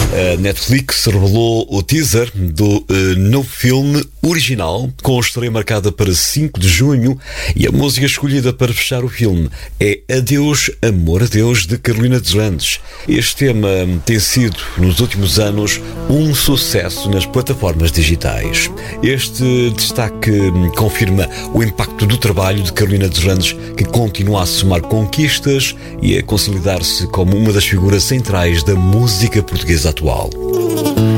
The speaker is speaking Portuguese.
A Netflix revelou o teaser do novo filme original, com a estreia marcada para 5 de junho, e a música escolhida para fechar o filme é Adeus, Amor a Deus, de Carolina Deslandes. Este tema tem sido, nos últimos anos, um sucesso nas plataformas digitais. Este destaque confirma o impacto do trabalho de Carolina Deslandes, que continua a somar conquistas e a consolidar-se como uma das figuras centrais da música portuguesa atual.